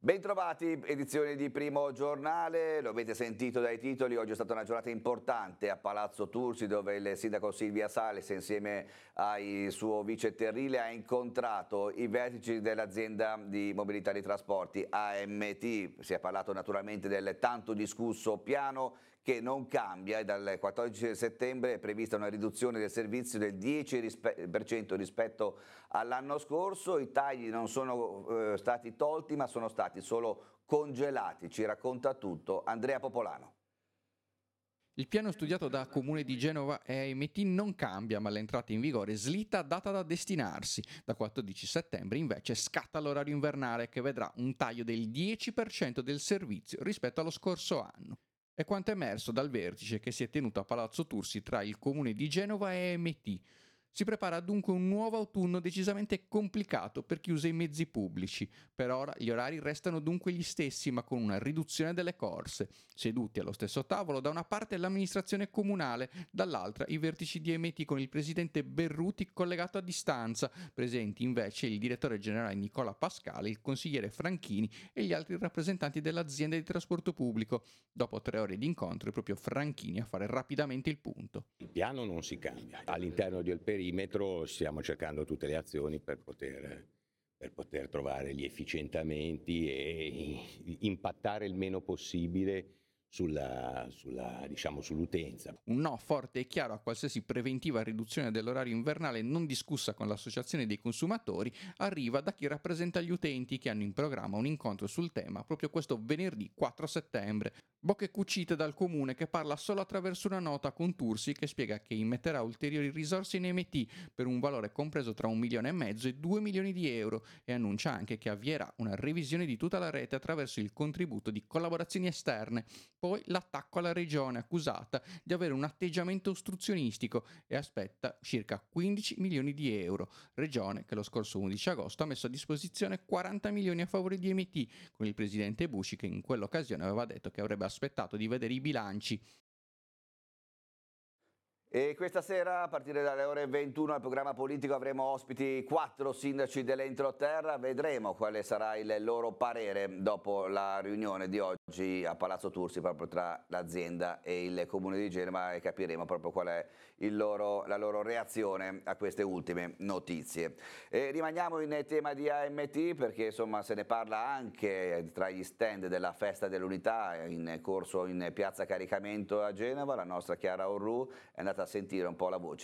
Bentrovati, edizione di Primo Giornale, lo avete sentito dai titoli, oggi è stata una giornata importante a Palazzo Tursi dove il sindaco Silvia Sales insieme al suo vice Terrile ha incontrato i vertici dell'azienda di mobilità dei trasporti AMT, si è parlato naturalmente del tanto discusso piano che non cambia e dal 14 settembre è prevista una riduzione del servizio del 10% rispetto all'anno scorso, i tagli non sono stati tolti ma sono stati solo congelati, ci racconta tutto Andrea Popolano. Il piano studiato da Comune di Genova e AMT non cambia, ma l'entrata in vigore slitta data da destinarsi. Da 14 settembre invece scatta l'orario invernale che vedrà un taglio del 10% del servizio rispetto allo scorso anno. È quanto emerso dal vertice che si è tenuto a Palazzo Tursi tra il Comune di Genova e AMT. Si prepara dunque un nuovo autunno decisamente complicato per chi usa i mezzi pubblici. Per ora gli orari restano dunque gli stessi, ma con una riduzione delle corse. Seduti allo stesso tavolo, da una parte l'amministrazione comunale, dall'altra i vertici di AMT con il presidente Berruti collegato a distanza, presenti invece il direttore generale Nicola Pascale, il consigliere Franchini e gli altri rappresentanti dell'azienda di trasporto pubblico. Dopo 3 ore di incontro è proprio Franchini a fare rapidamente il punto. Il piano non si cambia, all'interno del perimetro stiamo cercando tutte le azioni per poter trovare gli efficientamenti e impattare il meno possibile sull'utenza. Un no forte e chiaro a qualsiasi preventiva riduzione dell'orario invernale non discussa con l'associazione dei consumatori arriva da chi rappresenta gli utenti che hanno in programma un incontro sul tema proprio questo venerdì 4 settembre. Bocche cucite dal comune che parla solo attraverso una nota con Tursi che spiega che immetterà ulteriori risorse in MT per un valore compreso tra 1,5 milioni e 2 milioni di euro e annuncia anche che avvierà una revisione di tutta la rete attraverso il contributo di collaborazioni esterne. Poi l'attacco alla regione accusata di avere un atteggiamento ostruzionistico e aspetta circa 15 milioni di euro. Regione che lo scorso 11 agosto ha messo a disposizione 40 milioni a favore di MT, con il presidente Busci che in quell'occasione aveva detto che avrebbe aspettato di vedere i bilanci. E questa sera, a partire dalle ore 21, al programma politico avremo ospiti 4 sindaci dell'entroterra. Vedremo quale sarà il loro parere dopo la riunione di oggi a Palazzo Tursi, proprio tra l'azienda e il Comune di Genova, e capiremo proprio qual è la loro reazione a queste ultime notizie. E rimaniamo in tema di AMT perché insomma se ne parla anche tra gli stand della Festa dell'Unità in corso in Piazza Caricamento a Genova. La nostra Chiara Orru è andata a sentire un po' la voce